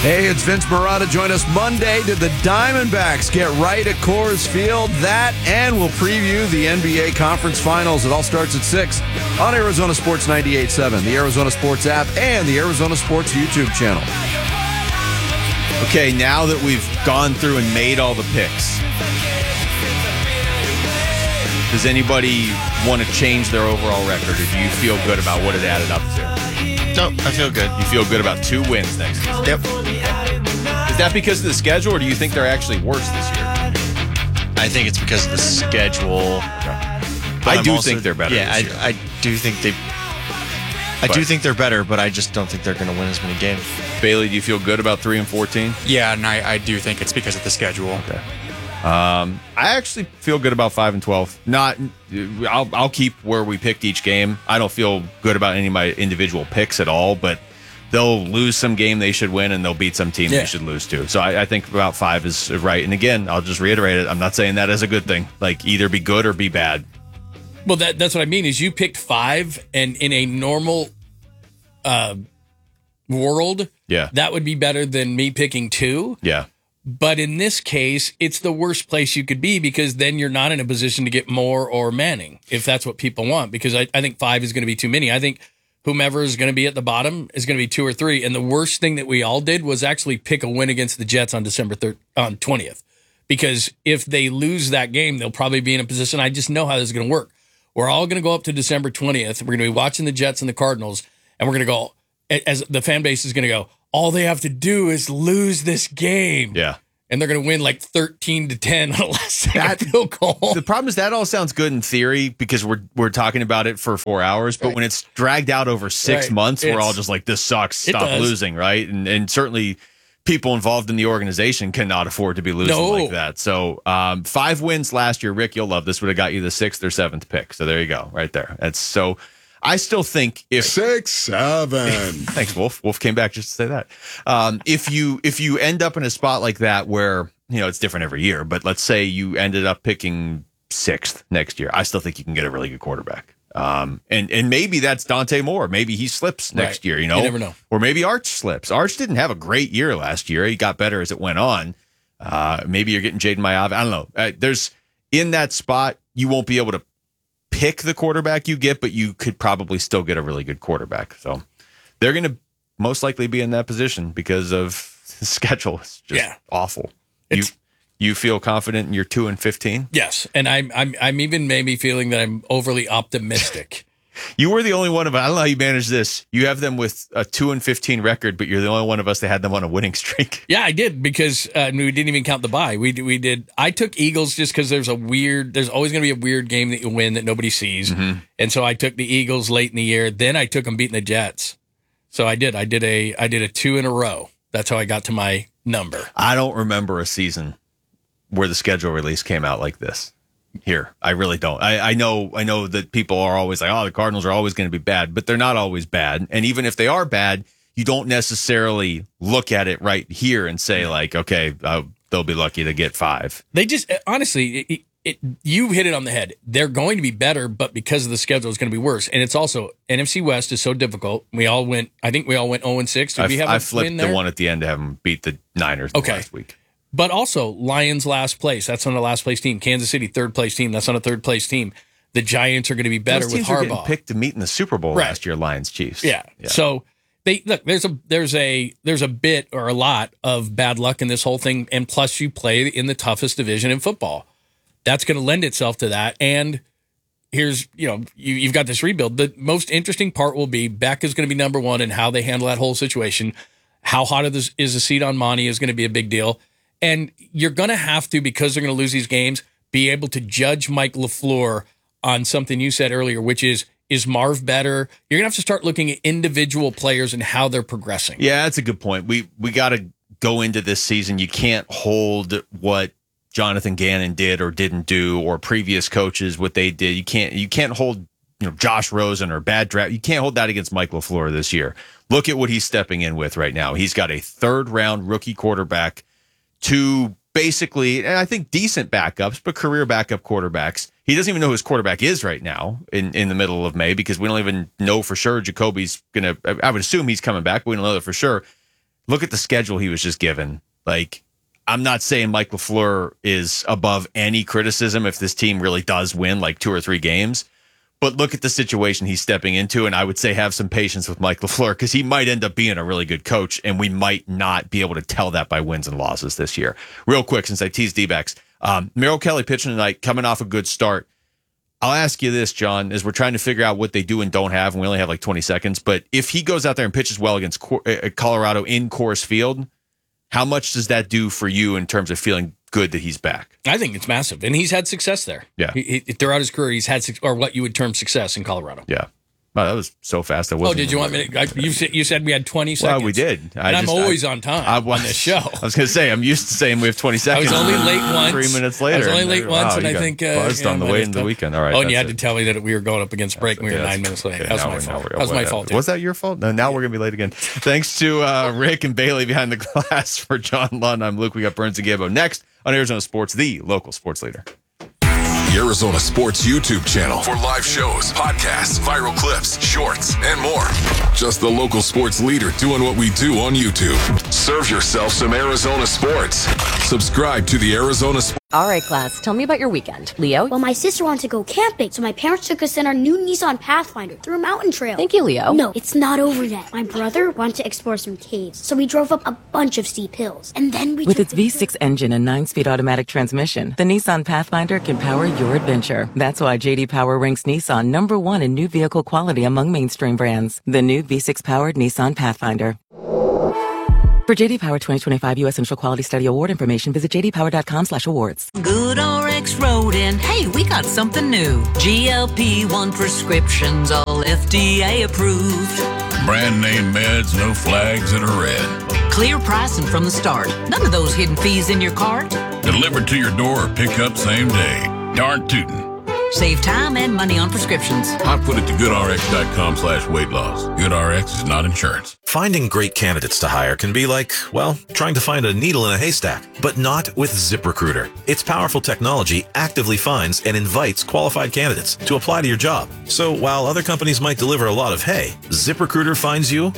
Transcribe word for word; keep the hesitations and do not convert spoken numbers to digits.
Hey, it's Vince Marotta. Join us Monday to the Diamondbacks get right at Coors Field. That, and we'll preview the N B A Conference Finals. It all starts at six on Arizona Sports ninety-eight point seven, the Arizona Sports app, and the Arizona Sports YouTube channel. Okay, now that we've gone through and made all the picks, does anybody want to change their overall record, or do you feel good about what it added up to? No, I feel good. You feel good about two wins next season? Yep. Is that because of the schedule, or do you think they're actually worse this year? I think it's because of the schedule. But I I'm do also, think they're better. Yeah, this year. I, I do think they. I But- do think they're better, but I just don't think they're going to win as many games. Bailey, do you feel good about three and fourteen? Yeah, and I, I do think it's because of the schedule. Okay. Um, I actually feel good about five and twelve. Not, I'll I'll keep where we picked each game. I don't feel good about any of my individual picks at all, but they'll lose some game they should win, and they'll beat some team Yeah. they should lose to. So I, I think about five is right. And again, I'll just reiterate it. I'm not saying that as a good thing. Like, either be good or be bad. Well, that that's what I mean is you picked five, and in a normal uh, world, Yeah. that would be better than me picking two. Yeah. But in this case, it's the worst place you could be, because then you're not in a position to get Moore or Manning, if that's what people want, because I, I think five is going to be too many. I think whomever is going to be at the bottom is going to be two or three. And the worst thing that we all did was actually pick a win against the Jets on December third, on twentieth, because if they lose that game, they'll probably be in a position. I just know how this is going to work. We're all going to go up to December twentieth. We're going to be watching the Jets and the Cardinals, and we're going to go, as the fan base is going to go, all they have to do is lose this game. Yeah. And they're going to win like thirteen to ten on a last second field goal. The problem is that all sounds good in theory because we're we're talking about it for four hours, but Right. when it's dragged out over six Right. months, we're It's- all just like, this sucks. It Stop does. losing, right? And and certainly people involved in the organization cannot afford to be losing No. like that. So um, five wins last year, Rick, you'll love this, would have got you the sixth or seventh pick. So there you go, right there. That's so. I still think if Six, seven. Thanks, Wolf. Wolf came back just to say that. Um, if you if you end up in a spot like that where, you know, it's different every year, but let's say you ended up picking sixth next year, I still think you can get a really good quarterback. Um, and and maybe that's Dante Moore. Maybe he slips next Right. year. You know, You never know. Or maybe Arch slips. Arch didn't have a great year last year. He got better as it went on. Uh, maybe you're getting Jaden Mayav. I don't know. Uh, there's in that spot you won't be able to pick the quarterback you get, but you could probably still get a really good quarterback. So they're going to most likely be in that position because of the schedule. It's just Yeah. awful. You It's- you feel confident in your two and fifteen? Yes, and I'm I'm I'm even maybe feeling that I'm overly optimistic. You were the only one of I don't know how you manage this. You have them with a two and fifteen record, but you're the only one of us that had them on a winning streak. Yeah, I did, because uh, we didn't even count the bye. We we did. I took Eagles just because there's a weird. There's always going to be a weird game that you win that nobody sees, Mm-hmm. and so I took the Eagles late in the year. Then I took them beating the Jets. So I did. I did a I did a two in a row. That's how I got to my number. I don't remember a season where the schedule release came out like this. Here, I really don't. I, I know, I know that people are always like, "Oh, the Cardinals are always going to be bad," but they're not always bad. And even if they are bad, you don't necessarily look at it right here and say, like, "Okay, uh, they'll be lucky to get five." They just honestly, it, it, you hit it on the head. They're going to be better, but because of the schedule, it's going to be worse. And it's also N F C West is so difficult. We all went. I think we all went zero and six. Did I, we have I a flipped win the there? one at the end to have them beat the Niners Okay. the last week. But also, Lions last place. That's on the last place team. Kansas City third place team. That's on a third place team. The Giants are going to be better Those with teams were getting Harbaugh. picked to meet in the Super Bowl Right. last year. Lions, Chiefs. Yeah. So they look. There's a there's a there's a bit or a lot of bad luck in this whole thing, and plus you play in the toughest division in football. That's going to lend itself to that. And here's you know you you've got this rebuild. The most interesting part will be Beck is going to be number one, and how they handle that whole situation. How hot is is the seat on Monty is going to be a big deal. And you're going to have to, because they're going to lose these games, be able to judge Mike LaFleur on something you said earlier, which is, is Marv better? You're going to have to start looking at individual players and how they're progressing. Yeah, that's a good point. We we got to go into this season. You can't hold what Jonathan Gannon did or didn't do, or previous coaches what they did. You can't you can't hold you know Josh Rosen or bad draft. You can't hold that against Mike LaFleur this year. Look at what he's stepping in with right now. He's got a third round rookie quarterback, two basically, and I think decent backups, but career backup quarterbacks. He doesn't even know who his quarterback is right now in, in the middle of May, because we don't even know for sure Jacoby's going to, I would assume he's coming back, but we don't know that for sure. look at the schedule he was just given. Like, I'm not saying Mike LaFleur is above any criticism if this team really does win like two or three games, but look at the situation he's stepping into, and I would say have some patience with Mike LaFleur because he might end up being a really good coach, and we might not be able to tell that by wins and losses this year. Real quick, since I teased D-backs, um, Merrill Kelly pitching tonight, coming off a good start. I'll ask you this, John, as we're trying to figure out what they do and don't have, and we only have like twenty seconds, but if he goes out there and pitches well against Colorado in Coors Field, how much does that do for you in terms of feeling good that he's back? I think it's massive, and he's had success there. Yeah, he, he, throughout his career, he's had or what you would term success in Colorado. Yeah, wow, that was so fast. I oh, wasn't did you want me to? I, you said you said we had twenty seconds. Well, we did. I and just, I'm always I, on time I was, on this show. I was going to say I'm used to saying we have twenty seconds. I was only late once. Three minutes later, I was only late wow, once, and you I got think uh, buzzed yeah, on the way into the weekend. All right. Oh, and you had it. to tell me that we were going up against break. and We were yeah, nine minutes late. Okay, that was now my we're- fault. now That was my we're- fault. Was that your fault? No, now we're going to be late again. Thanks to uh, Rick and Bailey behind the glass. For John Lund, I'm Luke. We got Burns and Gabo next on Arizona Sports, the local sports leader. The Arizona Sports YouTube channel for live shows, podcasts, viral clips, shorts, and more. Just the local sports leader doing what we do on YouTube. Serve yourself some Arizona sports. Subscribe to the Arizona Sports. All right, class, tell me about your weekend. Leo? Well, my sister wanted to go camping, so my parents took us in our new Nissan Pathfinder through a mountain trail. Thank you, Leo. No, it's not over yet. My brother wanted to explore some caves, so we drove up a bunch of steep hills. And then we With took its the V six engine and nine-speed automatic transmission, the Nissan Pathfinder can power your adventure. That's why J D Power ranks Nissan number one in new vehicle quality among mainstream brands. The new V six-powered Nissan Pathfinder. For J D Power twenty twenty-five U S Central Quality Study Award information, visit j d power dot com slash awards. Good R X Road, and hey, we got something new. G L P one prescriptions, all F D A approved. Brand name meds, no flags that are red. Clear pricing from the start. None of those hidden fees in your cart. Delivered to your door or pick up same day. Darn tootin'. Save time and money on prescriptions. I put it to goodrx.com slash weight loss. GoodRx is not insurance. Finding great candidates to hire can be like, well, trying to find a needle in a haystack, but not with ZipRecruiter. Its powerful technology actively finds and invites qualified candidates to apply to your job. So while other companies might deliver a lot of hay, ZipRecruiter finds you